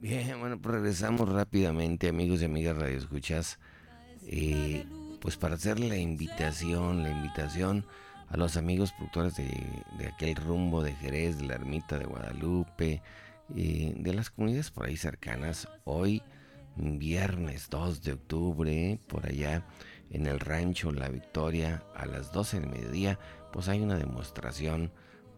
Bien, bueno, pues regresamos rápidamente, amigos y amigas radioescuchas, pues para hacer la invitación a los amigos productores de aquel rumbo de Jerez, de la Ermita de Guadalupe, de las comunidades por ahí cercanas. Hoy, viernes 2 de octubre, por allá en el rancho La Victoria, a las 12 del mediodía, pues hay una demostración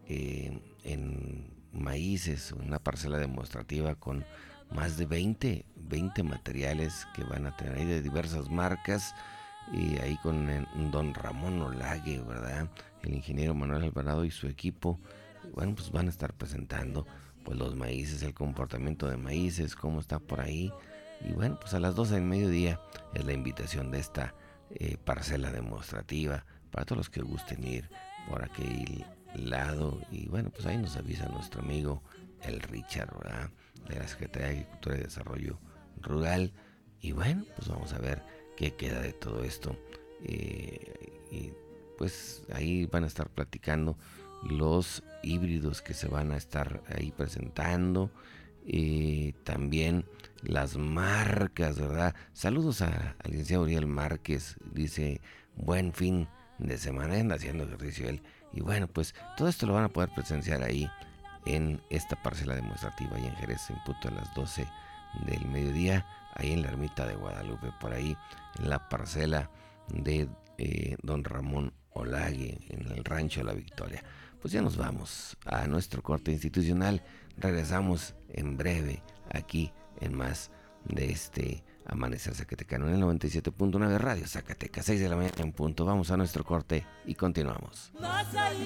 en maíces, una parcela demostrativa con más de 20 materiales que van a tener ahí de diversas marcas, y ahí con don Ramón Olague, ¿verdad? El ingeniero Manuel Alvarado y su equipo, bueno, pues van a estar presentando pues los maíces, el comportamiento de maíces, cómo está por ahí. Y bueno, pues a las 12 del mediodía es la invitación de esta parcela demostrativa para todos los que gusten ir por aquel lado. Y bueno, pues ahí nos avisa nuestro amigo el Richard, ¿verdad? De la Secretaría de Agricultura y Desarrollo Rural. Y bueno, pues vamos a ver qué queda de todo esto. Y pues ahí van a estar platicando los híbridos que se van a estar ahí presentando. También las marcas, ¿verdad? Saludos al licenciado Uriel Márquez. Dice, buen fin de semana, anda haciendo ejercicio él. Y bueno, pues todo esto lo van a poder presenciar ahí en esta parcela demostrativa y en Jerez, en punto a las 12 del mediodía, ahí en la ermita de Guadalupe, por ahí en la parcela de don Ramón Olague, en el rancho La Victoria. Pues ya nos vamos a nuestro corte institucional. Regresamos en breve aquí en más de este Amanecer Zacatecano en el 97.9 Radio Zacatecas, 6 de la mañana en punto. Vamos a nuestro corte y continuamos.